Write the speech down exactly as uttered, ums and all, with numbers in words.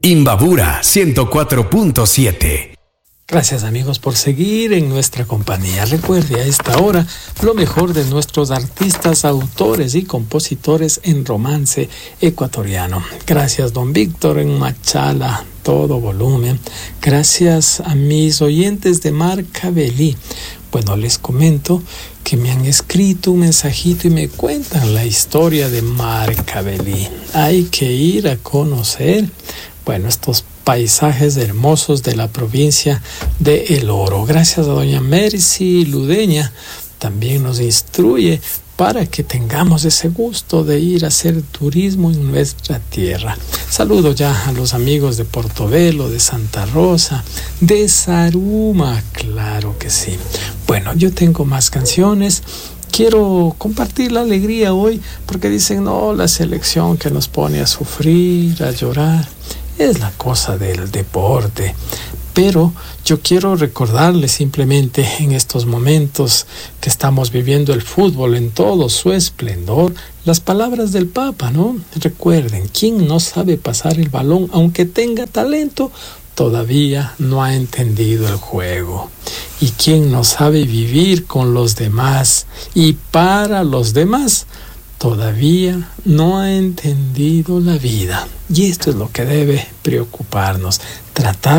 Imbabura ciento cuatro punto siete. Gracias amigos por seguir en nuestra compañía. Recuerde a esta hora lo mejor de nuestros artistas, autores y compositores en romance ecuatoriano. Gracias don Víctor en Machala, todo volumen. Gracias a mis oyentes de Marcabelí. Bueno, les comento que me han escrito un mensajito y me cuentan la historia de Marcabelí. Hay que ir a conocer, bueno, estos paisajes hermosos de la provincia de El Oro. Gracias a doña Mercy Ludeña, también nos instruye para que tengamos ese gusto de ir a hacer turismo en nuestra tierra. Saludo ya a los amigos de Portobelo, de Santa Rosa, de Zaruma, claro que sí. Bueno, yo tengo más canciones. Quiero compartir la alegría hoy porque dicen, no, la selección que nos pone a sufrir, a llorar. Es la cosa del deporte, pero yo quiero recordarles simplemente en estos momentos que estamos viviendo el fútbol en todo su esplendor, las palabras del Papa, ¿no? Recuerden, quien no sabe pasar el balón, aunque tenga talento, todavía no ha entendido el juego. Y quien no sabe vivir con los demás y para los demás, todavía no ha entendido la vida. Y esto es lo que debe preocuparnos. Tratar